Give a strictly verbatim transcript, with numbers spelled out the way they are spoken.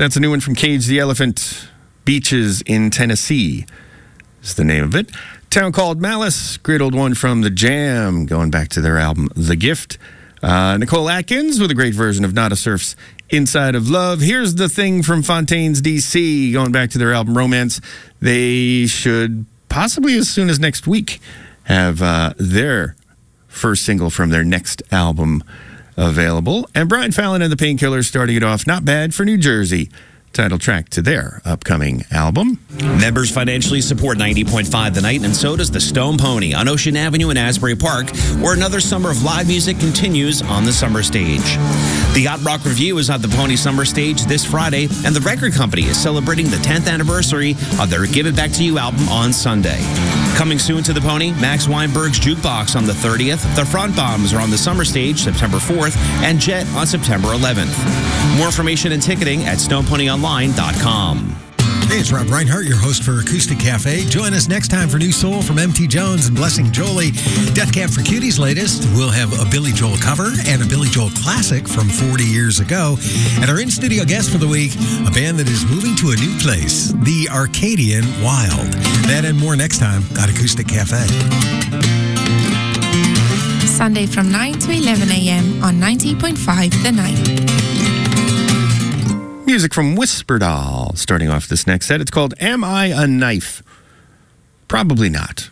That's a new one from Cage the Elephant. Beaches in Tennessee is the name of it. Town Called Malice, great old one from The Jam, going back to their album The Gift. Uh, Nicole Atkins with a great version of Nada Surf's Inside of Love. Here's The Thing from Fontaines, D C, going back to their album Romance. They should possibly as soon as next week have uh, their first single from their next album available. And Brian Fallon and the Painkillers starting it off, Not Bad for New Jersey, title track to their upcoming album. Members financially support ninety point five The Night, and so does the Stone Pony on Ocean Avenue in Asbury Park, where another summer of live music continues on the summer stage. The Yacht Rock Review is on the Pony Summer Stage this Friday, and the record company is celebrating the tenth anniversary of their Give It Back to You album on Sunday. Coming soon to the Pony, Max Weinberg's Jukebox on the thirtieth, the Front Bombs are on the summer stage September fourth, and Jet on September eleventh. More information and ticketing at stone pony online dot com. Hey, it's Rob Reinhart, your host for Acoustic Cafe. Join us next time for New Soul from M T Jones and Blessing Jolie. Death Cab for Cutie's latest. We'll have a Billy Joel cover and a Billy Joel classic from forty years ago. And our in-studio guest for the week, a band that is moving to a new place, the Arcadian Wild. That and more next time on Acoustic Cafe. Sunday from nine to eleven a.m. on ninety point five The Night. Music from Whisper Doll starting off this next set. It's called Am I a Knife? Probably not.